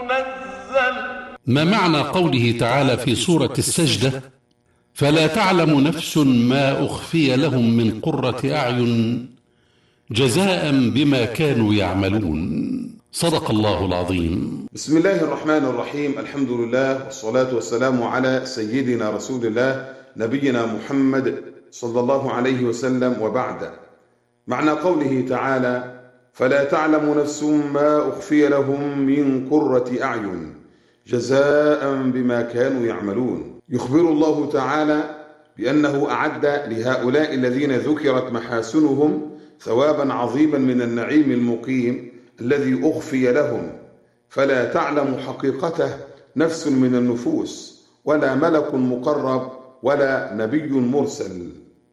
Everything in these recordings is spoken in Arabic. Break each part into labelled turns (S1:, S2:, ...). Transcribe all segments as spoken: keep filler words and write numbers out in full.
S1: منزل.
S2: ما معنى قوله تعالى في سورة السجدة: فلا تعلم نفس ما أخفي لهم من قرة أعين جزاء بما كانوا يعملون؟ صدق الله العظيم.
S3: بسم الله الرحمن الرحيم. الحمد لله والصلاة والسلام على سيدنا رسول الله نبينا محمد صلى الله عليه وسلم، وبعد. معنى قوله تعالى: فلا تعلم نفس ما أخفي لهم من قرة أعين جزاء بما كانوا يعملون. يخبر الله تعالى بأنه أعد لهؤلاء الذين ذكرت محاسنهم ثوابا عظيما من النعيم المقيم الذي أخفي لهم، فلا تعلم حقيقته نفس من النفوس، ولا ملك مقرب، ولا نبي مرسل،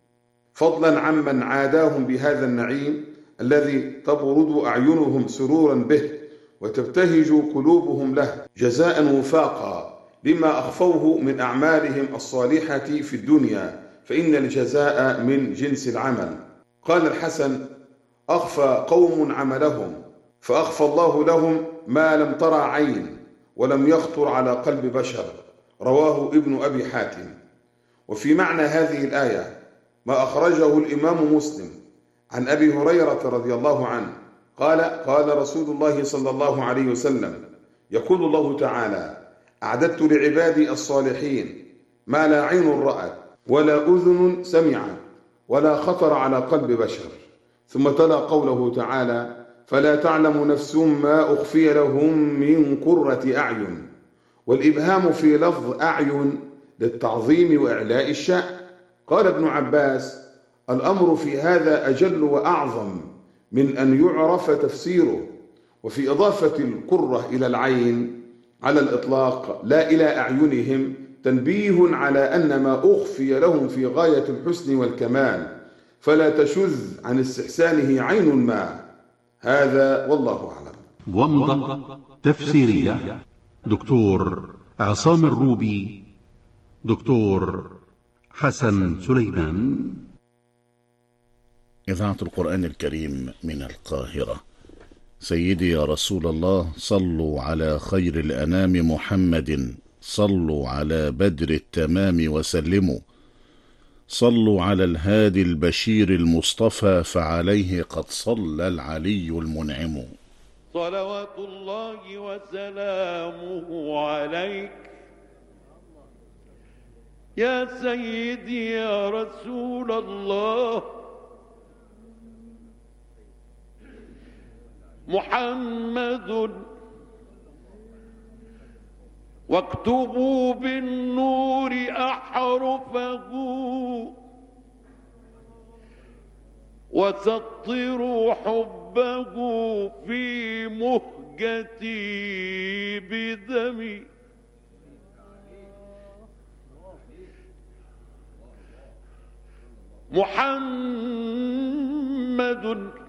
S3: فضلا عمن عاداهم بهذا النعيم الذي تبرد أعينهم سرورا به وتبتهج قلوبهم له، جزاء وفاقا لما أخفوه من أعمالهم الصالحة في الدنيا، فإن الجزاء من جنس العمل. قال الحسن: أخفى قوم عملهم فأخفى الله لهم ما لم ترى عين ولم يخطر على قلب بشر، رواه ابن أبي حاتم. وفي معنى هذه الآية ما أخرجه الإمام مسلم عن أبي هريرة رضي الله عنه قال: قال رسول الله صلى الله عليه وسلم: يقول الله تعالى: أعددت لعبادي الصالحين ما لا عين رأت ولا أذن سمعت ولا خطر على قلب بشر. ثم تلا قوله تعالى: فلا تعلم نفس ما أخفي لهم من قرة أعين، والإبهام في لفظ أعين للتعظيم وإعلاء الشأن. قال ابن عباس: الأمر في هذا أجل وأعظم من أن يعرف تفسيره. وفي إضافة القرة إلى العين على الإطلاق لا إلى أعينهم تنبيه على أن ما أخفي لهم في غاية الحسن والكمال، فلا تشذ عن استحسانه عين ما. هذا والله أعلم.
S2: ومضة تفسيرية دكتور عصام الروبي، دكتور حسن سليمان.
S4: إذاعة القرآن الكريم من القاهرة. سيدي يا رسول الله، صلوا على خير الأنام محمد، صلوا على بدر التمام وسلموا، صلوا على الهادي البشير المصطفى، فعليه قد صلى العلي المنعم.
S1: صلوات الله وسلامه عليك يا سيدي يا رسول الله. محمد واكتبوا بالنور أحرفه وسطروا حبه في مهجتي بدمي. محمد